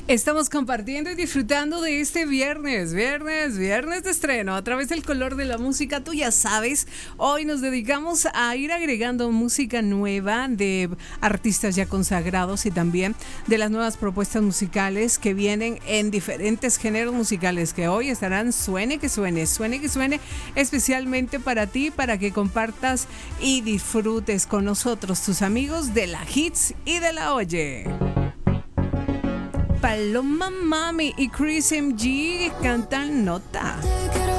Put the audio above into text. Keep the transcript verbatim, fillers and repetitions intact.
Estamos compartiendo y disfrutando de este viernes, viernes, viernes de estreno a través del color de la música. Tú ya sabes, hoy nos dedicamos a ir agregando música nueva de artistas ya consagrados y también de las nuevas propuestas musicales que vienen en diferentes géneros musicales que hoy estarán suene que suene, suene que suene, especialmente para ti, para que compartas y disfrutes con nosotros, tus amigos de la Hits y de la Oye. Paloma Mami y Chris M G cantan Nota.